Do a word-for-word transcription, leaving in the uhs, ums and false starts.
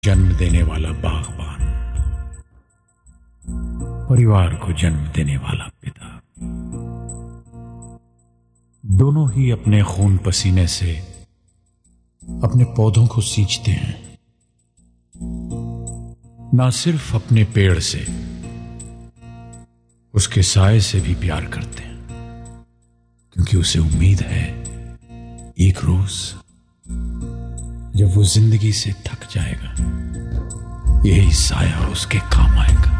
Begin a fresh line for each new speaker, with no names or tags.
जन्म देने वाला बागबान, परिवार को जन्म देने वाला पिता, दोनों ही अपने खून पसीने से अपने पौधों को सींचते हैं। ना सिर्फ अपने पेड़ से, उसके साए से भी प्यार करते हैं, क्योंकि उसे उम्मीद है एक रोज जब वो जिंदगी से थक जाएगा, यही साया उसके काम आएगा।